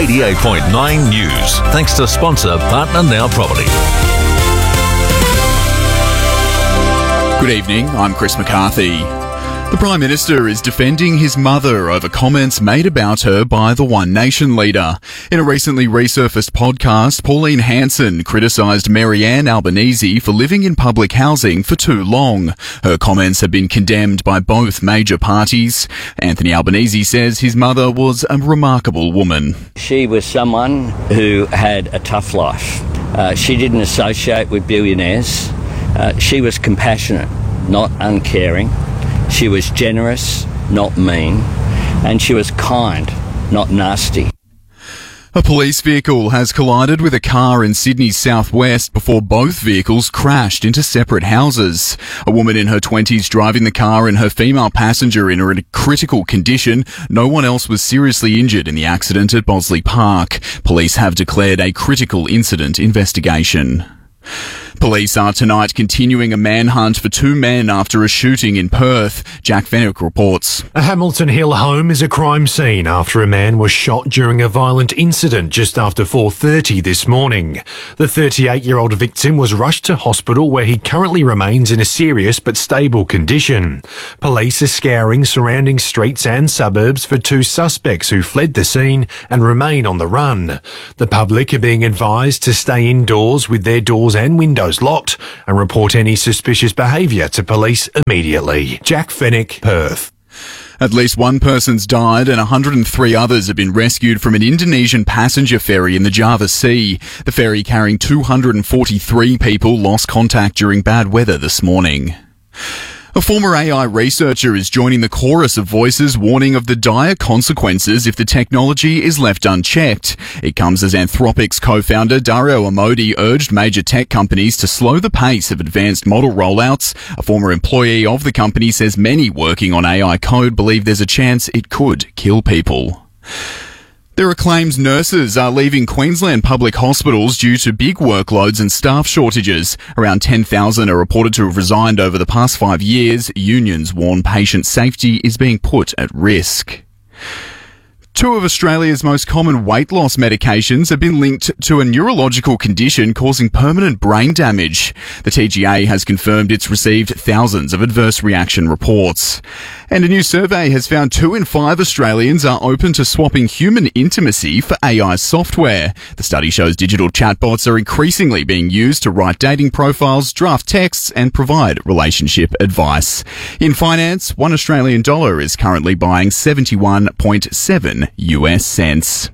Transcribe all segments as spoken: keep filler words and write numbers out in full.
eighty-eight point nine News. Thanks to sponsor Partner Now Property. Good evening, I'm Chris McCarthy. The Prime Minister is defending his mother over comments made about her by the One Nation leader. In a recently resurfaced podcast, Pauline Hanson criticised Maryanne Albanese for living in public housing for too long. Her comments have been condemned by both major parties. Anthony Albanese says his mother was a remarkable woman. She was someone who had a tough life. Uh, she didn't associate with billionaires. Uh, she was compassionate, not uncaring. She was generous, not mean, and she was kind, not nasty. A police vehicle has collided with a car in Sydney's southwest before both vehicles crashed into separate houses. A woman in her twenties driving the car and her female passenger in a critical condition. No one else was seriously injured in the accident at Bosley Park. Police have declared a critical incident investigation. Police are tonight continuing a manhunt for two men after a shooting in Perth. Jack Fenwick reports. A Hamilton Hill home is a crime scene after a man was shot during a violent incident just after four thirty this morning. The thirty-eight-year-old victim was rushed to hospital where he currently remains in a serious but stable condition. Police are scouring surrounding streets and suburbs for two suspects who fled the scene and remain on the run. The public are being advised to stay indoors with their doors and windows locked and report any suspicious behaviour to police immediately. Jack Fenwick, Perth. At least one person's died and one hundred three others have been rescued from an Indonesian passenger ferry in the Java Sea. The ferry carrying two hundred forty-three people lost contact during bad weather this morning. A former A I researcher is joining the chorus of voices warning of the dire consequences if the technology is left unchecked. It comes as Anthropic's co-founder Dario Amodi urged major tech companies to slow the pace of advanced model rollouts. A former employee of the company says many working on A I code believe there's a chance it could kill people. There are claims nurses are leaving Queensland public hospitals due to big workloads and staff shortages. Around ten thousand are reported to have resigned over the past five years. Unions warn patient safety is being put at risk. Two of Australia's most common weight loss medications have been linked to a neurological condition causing permanent brain damage. The T G A has confirmed it's received thousands of adverse reaction reports. And a new survey has found two in five Australians are open to swapping human intimacy for A I software. The study shows digital chatbots are increasingly being used to write dating profiles, draft texts, and provide relationship advice. In finance, one Australian dollar is currently buying seventy-one point seven U S cents.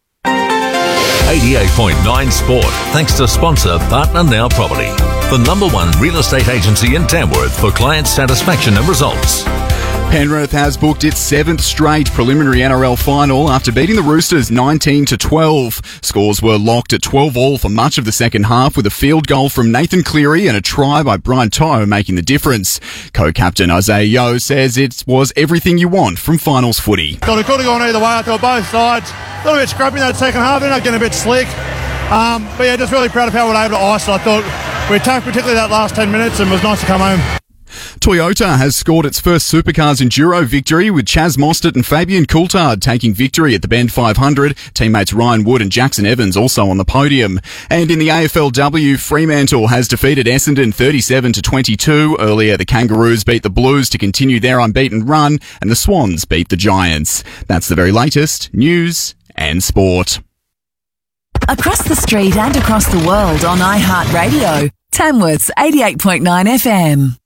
eighty-eight point nine Sport. Thanks to sponsor Partner Now Property, the number one real estate agency in Tamworth for client satisfaction and results. Penrith has booked its seventh straight preliminary N R L final after beating the Roosters nineteen to twelve. Scores were locked at twelve all for much of the second half, with a field goal from Nathan Cleary and a try by Brian To'o making the difference. Co-captain Isaiah Yeo says it was everything you want from finals footy. Could have gone either way. I thought both sides a little bit scrappy in that second half. Ended up getting a bit slick. Um, but yeah, just really proud of how we were able to ice. I thought we attacked particularly that last ten minutes and it was nice to come home. Toyota has scored its first Supercars Enduro victory, with Chaz Mostert and Fabian Coulthard taking victory at the Bend five hundred. Teammates Ryan Wood and Jackson Evans also on the podium. And in the A F L W, Fremantle has defeated Essendon thirty-seven to twenty-two. Earlier, the Kangaroos beat the Blues to continue their unbeaten run, and the Swans beat the Giants. That's the very latest news and sport. Across the street and across the world on iHeartRadio, Tamworth's eighty-eight point nine F M.